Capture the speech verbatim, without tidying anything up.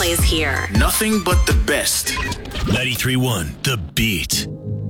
is here. Nothing but the best. ninety-three point one The Beat.